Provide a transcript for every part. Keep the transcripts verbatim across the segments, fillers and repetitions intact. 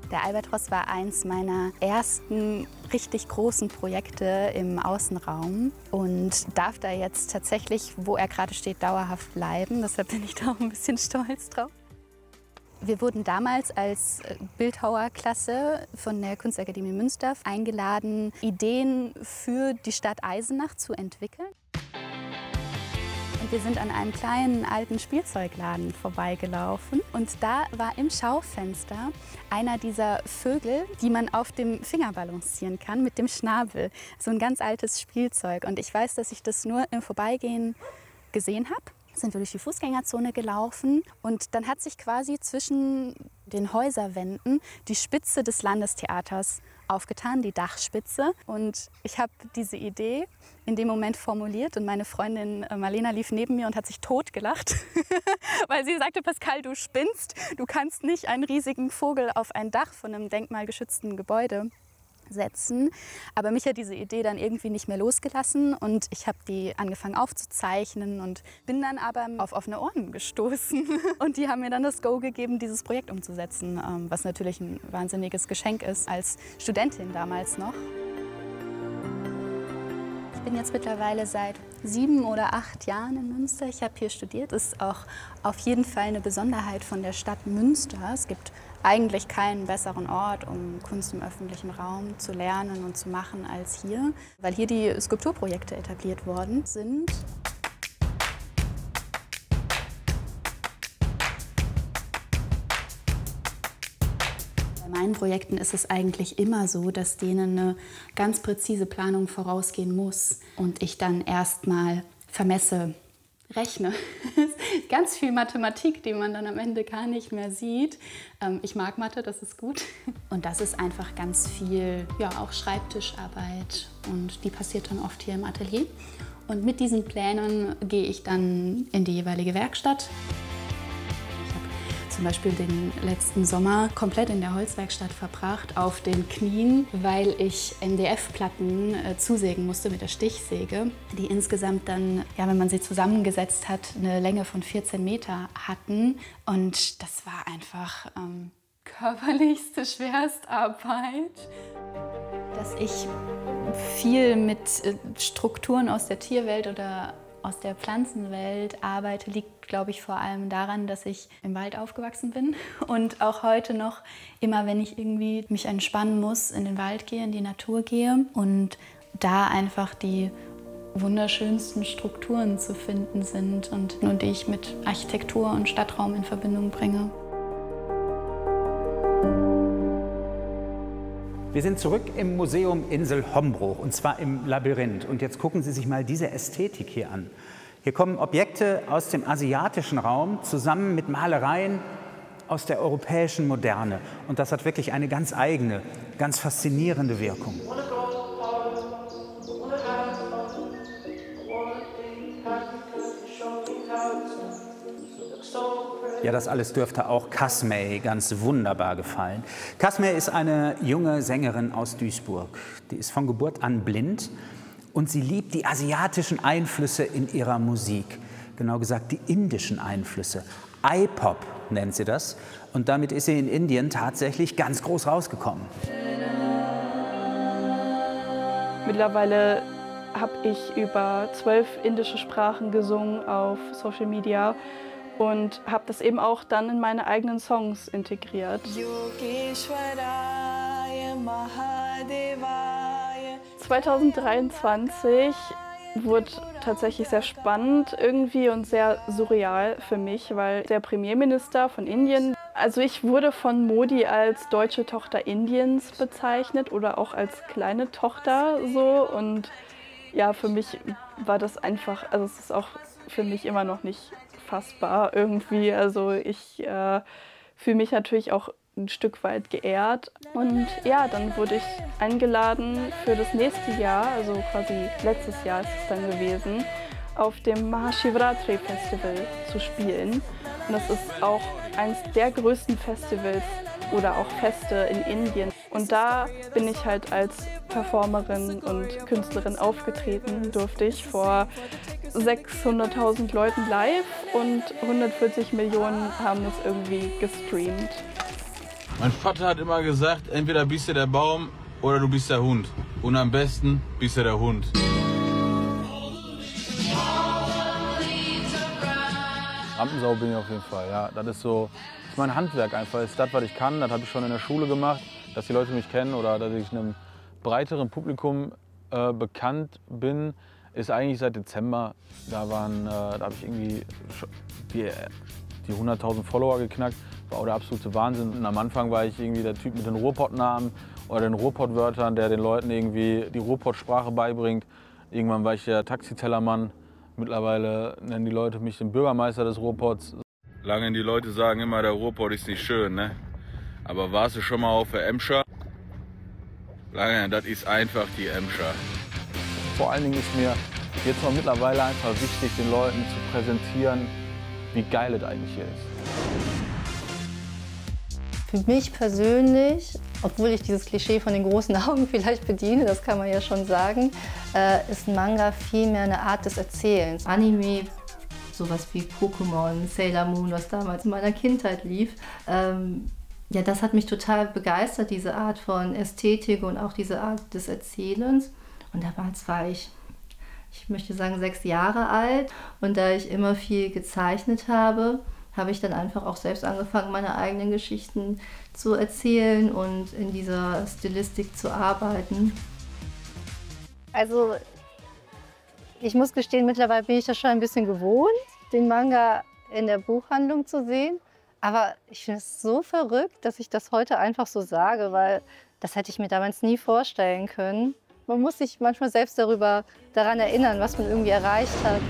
Der Albatros war eins meiner ersten richtig großen Projekte im Außenraum und darf da jetzt tatsächlich, wo er gerade steht, dauerhaft bleiben. Deshalb bin ich da auch ein bisschen stolz drauf. Wir wurden damals als Bildhauerklasse von der Kunstakademie Münster eingeladen, Ideen für die Stadt Eisenach zu entwickeln. Und wir sind an einem kleinen alten Spielzeugladen vorbeigelaufen und da war im Schaufenster einer dieser Vögel, die man auf dem Finger balancieren kann mit dem Schnabel. So ein ganz altes Spielzeug. Und ich weiß, dass ich das nur im Vorbeigehen gesehen habe. Sind wir durch die Fußgängerzone gelaufen und dann hat sich quasi zwischen den Häuserwänden die Spitze des Landestheaters aufgetan, die Dachspitze. Und ich habe diese Idee in dem Moment formuliert und meine Freundin Marlena lief neben mir und hat sich totgelacht, weil sie sagte, Pascal, du spinnst, du kannst nicht einen riesigen Vogel auf ein Dach von einem denkmalgeschützten Gebäude setzen. Aber mich hat diese Idee dann irgendwie nicht mehr losgelassen und ich habe die angefangen aufzuzeichnen und bin dann aber auf offene Ohren gestoßen. Und die haben mir dann das Go gegeben, dieses Projekt umzusetzen, was natürlich ein wahnsinniges Geschenk ist, als Studentin damals noch. Ich bin jetzt mittlerweile seit sieben oder acht Jahren in Münster. Ich habe hier studiert. Das ist auch auf jeden Fall eine Besonderheit von der Stadt Münster. Es gibt eigentlich keinen besseren Ort, um Kunst im öffentlichen Raum zu lernen und zu machen als hier, weil hier die Skulpturprojekte etabliert worden sind. Bei meinen Projekten ist es eigentlich immer so, dass denen eine ganz präzise Planung vorausgehen muss und ich dann erstmal vermesse, rechne. Ganz viel Mathematik, die man dann am Ende gar nicht mehr sieht. Ich mag Mathe, das ist gut. Und das ist einfach ganz viel, ja, auch Schreibtischarbeit und die passiert dann oft hier im Atelier. Und mit diesen Plänen gehe ich dann in die jeweilige Werkstatt. Zum Beispiel den letzten Sommer komplett in der Holzwerkstatt verbracht, auf den Knien, weil ich M D F-Platten äh, zusägen musste mit der Stichsäge, die insgesamt dann, ja, wenn man sie zusammengesetzt hat, eine Länge von vierzehn Meter hatten. Und das war einfach ähm, körperlichste Schwerstarbeit. Dass ich viel mit äh, Strukturen aus der Tierwelt oder aus der Pflanzenwelt arbeite, liegt, glaube ich, vor allem daran, dass ich im Wald aufgewachsen bin und auch heute noch, immer wenn ich irgendwie mich entspannen muss, in den Wald gehe, in die Natur gehe und da einfach die wunderschönsten Strukturen zu finden sind und, und die ich mit Architektur und Stadtraum in Verbindung bringe. Wir sind zurück im Museum Insel Hombruch, und zwar im Labyrinth. Und jetzt gucken Sie sich mal diese Ästhetik hier an. Hier kommen Objekte aus dem asiatischen Raum zusammen mit Malereien aus der europäischen Moderne. Und das hat wirklich eine ganz eigene, ganz faszinierende Wirkung. Ja, das alles dürfte auch Kasmay ganz wunderbar gefallen. Kasmay ist eine junge Sängerin aus Duisburg. Die ist von Geburt an blind und sie liebt die asiatischen Einflüsse in ihrer Musik. Genau gesagt die indischen Einflüsse. I-Pop nennt sie das. Und damit ist sie in Indien tatsächlich ganz groß rausgekommen. Mittlerweile habe ich über zwölf indische Sprachen gesungen auf Social Media. Und habe das eben auch dann in meine eigenen Songs integriert. zweitausenddreiundzwanzig wurde tatsächlich sehr spannend irgendwie und sehr surreal für mich, weil der Premierminister von Indien, also ich wurde von Modi als deutsche Tochter Indiens bezeichnet oder auch als kleine Tochter so. Und ja, für mich war das einfach, also es ist auch für mich immer noch nicht fassbar irgendwie. Also ich äh, fühle mich natürlich auch ein Stück weit geehrt. Und ja, dann wurde ich eingeladen für das nächste Jahr, also quasi letztes Jahr ist es dann gewesen, auf dem Mahashivratri Festival zu spielen. Und das ist auch eines der größten Festivals oder auch Feste in Indien. Und da bin ich halt als Performerin und Künstlerin aufgetreten, durfte ich vor sechshunderttausend Leuten live und hundertvierzig Millionen haben es irgendwie gestreamt. Mein Vater hat immer gesagt, entweder bist du der Baum oder du bist der Hund. Und am besten bist du der Hund. Rampensau bin ich auf jeden Fall, ja. Das ist so, das ist mein Handwerk einfach. Das ist das, was ich kann. Das habe ich schon in der Schule gemacht, dass die Leute mich kennen oder dass ich einem breiteren Publikum äh, bekannt bin, ist eigentlich seit Dezember. Da waren, äh, da habe ich irgendwie die, die hunderttausend Follower geknackt. War auch der absolute Wahnsinn. Und am Anfang war ich irgendwie der Typ mit den Ruhrpott-Namen oder den Ruhrpott-Wörtern, der den Leuten irgendwie die Ruhrpott-Sprache beibringt. Irgendwann war ich der Taxitellermann. Mittlerweile nennen die Leute mich den Bürgermeister des Ruhrpotts. Lange die Leute sagen immer, der Ruhrpott ist nicht schön, ne? Aber warst du schon mal auf der Emscher? Lange, das ist einfach die Emscher. Vor allen Dingen ist mir jetzt noch mittlerweile einfach wichtig, den Leuten zu präsentieren, wie geil es eigentlich hier ist. Für mich persönlich, obwohl ich dieses Klischee von den großen Augen vielleicht bediene, das kann man ja schon sagen, äh, ist Manga vielmehr eine Art des Erzählens. Anime, sowas wie Pokémon, Sailor Moon, was damals in meiner Kindheit lief, ähm, ja, das hat mich total begeistert, diese Art von Ästhetik und auch diese Art des Erzählens. Und damals war ich, ich möchte sagen, sechs Jahre alt. Und da ich immer viel gezeichnet habe, habe ich dann einfach auch selbst angefangen, meine eigenen Geschichten zu erzählen und in dieser Stilistik zu arbeiten. Also ich muss gestehen, mittlerweile bin ich das schon ein bisschen gewohnt, den Manga in der Buchhandlung zu sehen. Aber ich finde es so verrückt, dass ich das heute einfach so sage, weil das hätte ich mir damals nie vorstellen können. Man muss sich manchmal selbst darüber daran erinnern, was man irgendwie erreicht hat.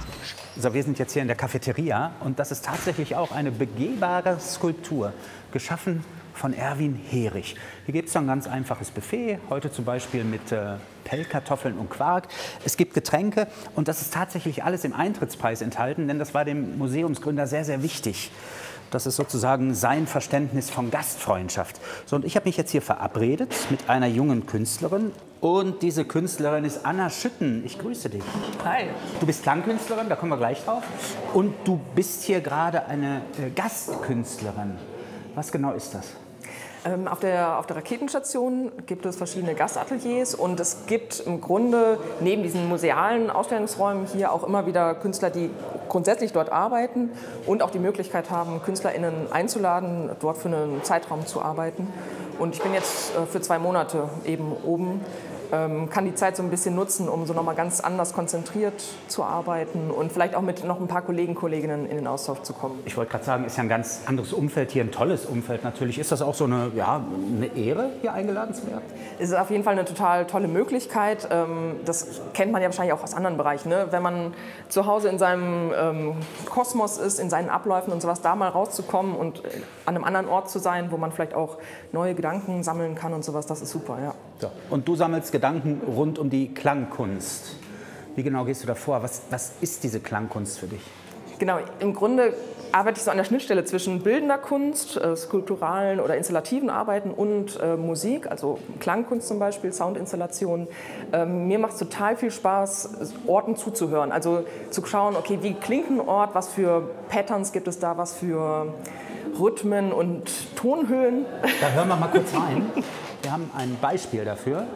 So, wir sind jetzt hier in der Cafeteria und das ist tatsächlich auch eine begehbare Skulptur, geschaffen von Erwin Herich. Hier gibt es so ein ganz einfaches Buffet, heute zum Beispiel mit äh, Pellkartoffeln und Quark. Es gibt Getränke und das ist tatsächlich alles im Eintrittspreis enthalten, denn das war dem Museumsgründer sehr, sehr wichtig. Das ist sozusagen sein Verständnis von Gastfreundschaft. So, und ich habe mich jetzt hier verabredet mit einer jungen Künstlerin. Und diese Künstlerin ist Anna Schütten. Ich grüße dich. Hi. Du bist Klangkünstlerin, da kommen wir gleich drauf. Und du bist hier gerade eine äh, Gastkünstlerin. Was genau ist das? Ähm, auf, der, auf der Raketenstation gibt es verschiedene Gastateliers und es gibt im Grunde neben diesen musealen Ausstellungsräumen hier auch immer wieder Künstler, die grundsätzlich dort arbeiten und auch die Möglichkeit haben, KünstlerInnen einzuladen, dort für einen Zeitraum zu arbeiten. Und ich bin jetzt äh, für zwei Monate eben oben, ähm, kann die Zeit so ein bisschen nutzen, um so nochmal ganz anders konzentriert zu arbeiten und vielleicht auch mit noch ein paar Kollegen, Kolleginnen in den Austausch zu kommen. Ich wollte gerade sagen, ist ja ein ganz anderes Umfeld hier, ein tolles Umfeld natürlich. Ist das auch so eine, ja, eine Ehre, hier eingeladen zu werden? Es ist auf jeden Fall eine total tolle Möglichkeit. Ähm, das kennt man ja wahrscheinlich auch aus anderen Bereichen, ne? Wenn man zu Hause in seinem ähm, Kosmos ist, in seinen Abläufen und sowas, da mal rauszukommen und an einem anderen Ort zu sein, wo man vielleicht auch neue Gedanken sammeln kann und sowas, das ist super, ja. So. Und du sammelst Gedanken rund um die Klangkunst. Wie genau gehst du da vor? Was, was ist diese Klangkunst für dich? Genau, im Grunde arbeite ich so an der Schnittstelle zwischen bildender Kunst, äh, skulpturalen oder installativen Arbeiten und äh, Musik, also Klangkunst zum Beispiel, Soundinstallationen. Ähm, mir macht es total viel Spaß, Orten zuzuhören, also zu schauen, okay, wie klingt ein Ort, was für Patterns gibt es da, was für Rhythmen und Tonhöhen. Da hören wir mal kurz rein. Wir haben ein Beispiel dafür.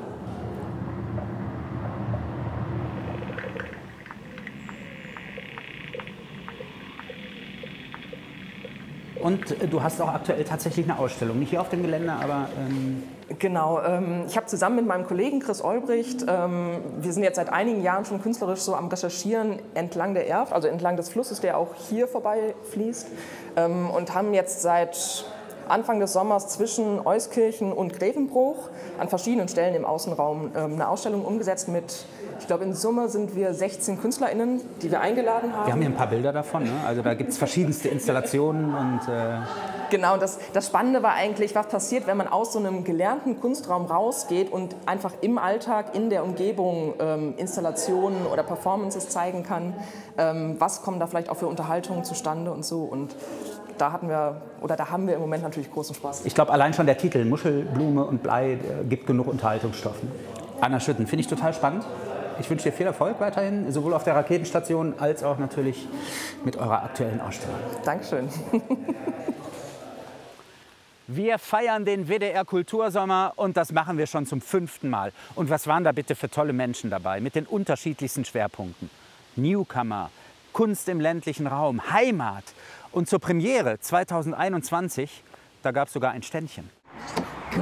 Und du hast auch aktuell tatsächlich eine Ausstellung, nicht hier auf dem Gelände, aber... Ähm Genau, ähm, ich habe zusammen mit meinem Kollegen Chris Olbricht, ähm, wir sind jetzt seit einigen Jahren schon künstlerisch so am Recherchieren entlang der Erft, also entlang des Flusses, der auch hier vorbei fließt, ähm, und haben jetzt seit Anfang des Sommers zwischen Euskirchen und Grevenbruch an verschiedenen Stellen im Außenraum ähm, eine Ausstellung umgesetzt mit, ich glaube in Summe sind wir sechzehn KünstlerInnen, die wir eingeladen haben. Wir haben hier ein paar Bilder davon, ne? Also da gibt es verschiedenste Installationen und... Äh Genau, das, das Spannende war eigentlich, was passiert, wenn man aus so einem gelernten Kunstraum rausgeht und einfach im Alltag, in der Umgebung ähm, Installationen oder Performances zeigen kann. Ähm, was kommen da vielleicht auch für Unterhaltungen zustande und so. Und da hatten wir, oder da haben wir im Moment natürlich großen Spaß. Ich glaube, allein schon der Titel Muschel, Blume und Blei äh, gibt genug Unterhaltungsstoff. Anna Schütten, finde ich total spannend. Ich wünsche dir viel Erfolg weiterhin, sowohl auf der Raketenstation als auch natürlich mit eurer aktuellen Ausstellung. Dankeschön. Wir feiern den W D R Kultursommer und das machen wir schon zum fünften Mal. Und was waren da bitte für tolle Menschen dabei mit den unterschiedlichsten Schwerpunkten? Newcomer, Kunst im ländlichen Raum, Heimat. Und zur Premiere zweitausendeinundzwanzig, da gab es sogar ein Ständchen.